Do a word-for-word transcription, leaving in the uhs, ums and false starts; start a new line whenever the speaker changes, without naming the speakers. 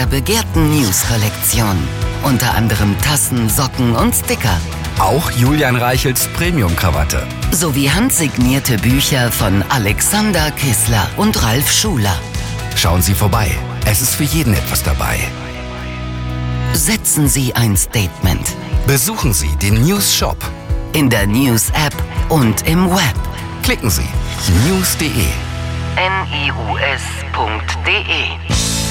der begehrten News-Kollektion. Unter anderem Tassen, Socken und Sticker.
Auch Julian Reichels Premium-Krawatte.
Sowie handsignierte Bücher von Alexander Kissler und Ralf Schuler.
Schauen Sie vorbei. Es ist für jeden etwas dabei.
Setzen Sie ein Statement.
Besuchen Sie den News Shop.
In der News-App und im Web.
Klicken Sie news punkt de.
N I U S punkt de